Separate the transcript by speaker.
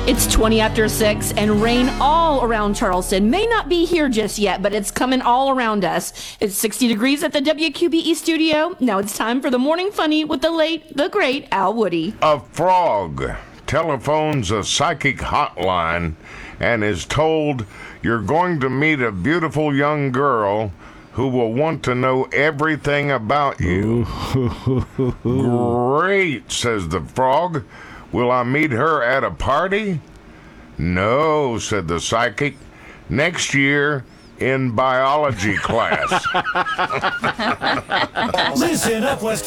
Speaker 1: It's 20 after 6 and rain all around Charleston. May not be here just yet, but it's coming all around us. It's 60 degrees at the WQBE studio. Now it's time for the Morning Funny with the late, the great Al Woody.
Speaker 2: A frog telephones a psychic hotline and is told you're going to meet a beautiful young girl who will want to know everything about you. Great, says the frog. Will I meet her at a party? No, said the psychic. Next year in biology class.
Speaker 3: Listen up, West